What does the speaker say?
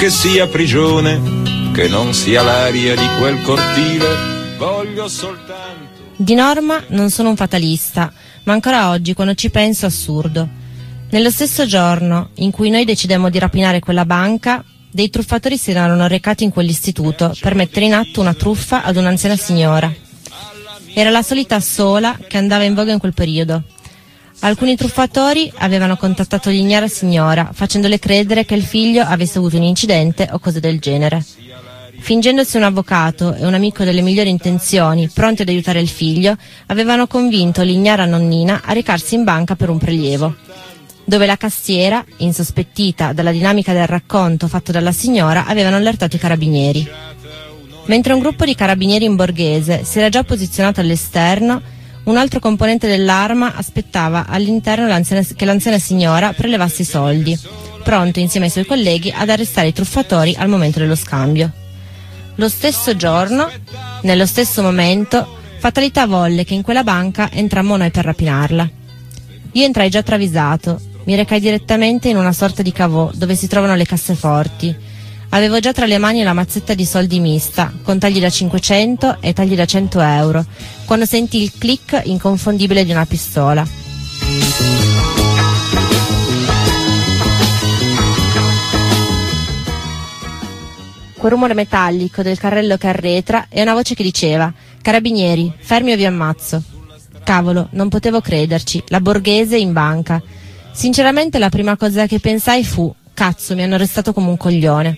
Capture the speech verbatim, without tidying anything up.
Che sia prigione, che non sia l'aria di quel cortile, voglio soltanto... Di norma non sono un fatalista, ma ancora oggi, quando ci penso, assurdo. Nello stesso giorno in cui noi decidemmo di rapinare quella banca, dei truffatori si erano recati in quell'istituto per mettere in atto una truffa ad un'anziana signora. Era la solita sola che andava in voga in quel periodo. Alcuni truffatori avevano contattato l'ignara signora, facendole credere che il figlio avesse avuto un incidente o cose del genere. Fingendosi un avvocato e un amico delle migliori intenzioni, pronti ad aiutare il figlio, avevano convinto l'ignara nonnina a recarsi in banca per un prelievo, dove la cassiera, insospettita dalla dinamica del racconto fatto dalla signora, avevano allertato i carabinieri. Mentre un gruppo di carabinieri in borghese si era già posizionato all'esterno, un altro componente dell'Arma aspettava all'interno l'anziana, che l'anziana signora prelevasse i soldi, pronto insieme ai suoi colleghi ad arrestare i truffatori al momento dello scambio. Lo stesso giorno, nello stesso momento, fatalità volle che in quella banca entrammo noi per rapinarla. Io entrai già travisato, mi recai direttamente in una sorta di cavò dove si trovano le casseforti. Avevo già tra le mani la mazzetta di soldi mista, con tagli da cinquecento e tagli da cento euro, quando sentii il click inconfondibile di una pistola. Quel rumore metallico del carrello che arretra e una voce che diceva: «Carabinieri, fermi o vi ammazzo». Cavolo, non potevo crederci, la borghese in banca. Sinceramente la prima cosa che pensai fu: «Cazzo, mi hanno arrestato come un coglione».